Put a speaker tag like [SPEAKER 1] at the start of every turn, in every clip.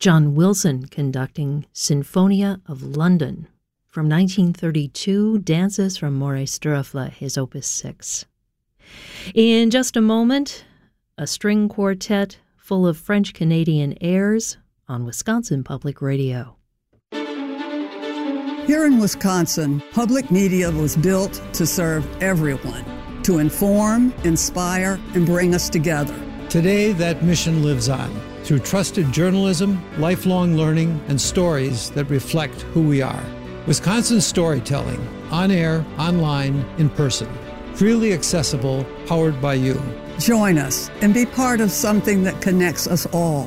[SPEAKER 1] John Wilson conducting Sinfonia of London from 1932, Dances from Maurice Strauss, his Opus 6. In just a moment, a string quartet full of French-Canadian airs on Wisconsin Public Radio.
[SPEAKER 2] Here in Wisconsin, public media was built to serve everyone, to inform, inspire, and bring us together.
[SPEAKER 3] Today, that mission lives on through trusted journalism, lifelong learning, and stories that reflect who we are. Wisconsin storytelling, on air, online, in person. Freely accessible, powered by you.
[SPEAKER 2] Join us and be part of something that connects us all.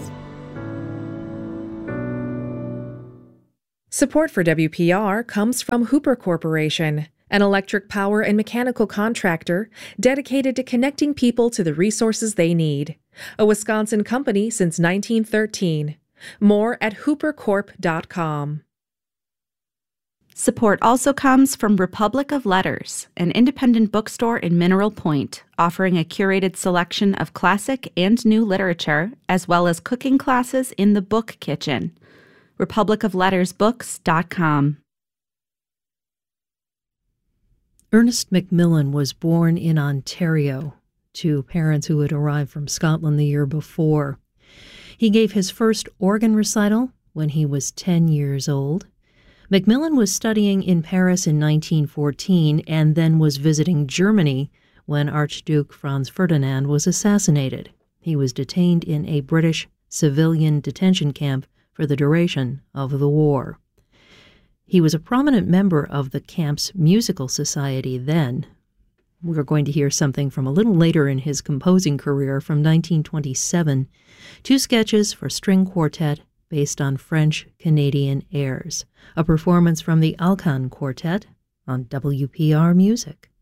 [SPEAKER 4] Support for WPR comes from Hooper Corporation, an electric power and mechanical contractor dedicated to connecting people to the resources they need. A Wisconsin company since 1913. More at hoopercorp.com.
[SPEAKER 5] Support also comes from Republic of Letters, an independent bookstore in Mineral Point, offering a curated selection of classic and new literature, as well as cooking classes in the book kitchen. republicoflettersbooks.com.
[SPEAKER 1] Ernest Macmillan was born in Ontario to parents who had arrived from Scotland the year before. He gave his first organ recital when he was 10 years old. Macmillan was studying in Paris in 1914 and then was visiting Germany when Archduke Franz Ferdinand was assassinated. He was detained in a British civilian detention camp for the duration of the war. He was a prominent member of the camp's musical society then. We're going to hear something from a little later in his composing career from 1927, 2 sketches for string quartet based on French-Canadian airs, a performance from the Alcan Quartet on WPR Music.